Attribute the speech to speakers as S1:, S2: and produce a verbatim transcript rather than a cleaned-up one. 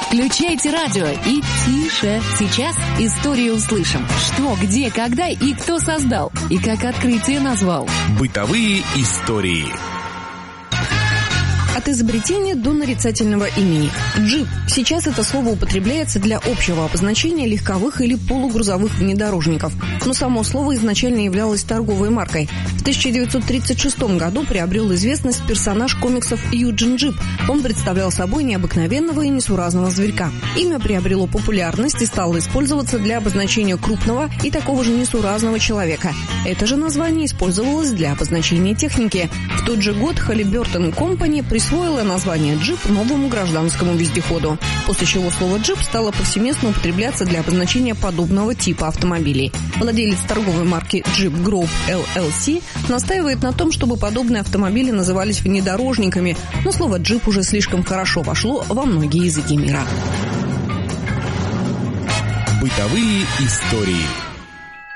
S1: Включайте радио и тише. Сейчас историю услышим. Что, где, когда и кто создал, и как открытие назвал.
S2: Бытовые истории.
S3: От изобретения до нарицательного имени. Джип. Сейчас это слово употребляется для общего обозначения легковых или полугрузовых внедорожников. Но само слово изначально являлось торговой маркой. В тысяча девятьсот тридцать шестом году приобрел известность персонаж комиксов Юджин Джип. Он представлял собой необыкновенного и несуразного зверька. Имя приобрело популярность и стало использоваться для обозначения крупного и такого же несуразного человека. Это же название использовалось для обозначения техники. В тот же год Halliburton Company присвоила название джип новому гражданскому вездеходу, после чего слово джип стало повсеместно употребляться для обозначения подобного типа автомобилей. Владелец торговой марки Jeep Group эл эл си настаивает на том, чтобы подобные автомобили назывались внедорожниками, но слово джип уже слишком хорошо вошло во многие языки мира.
S2: Бытовые истории.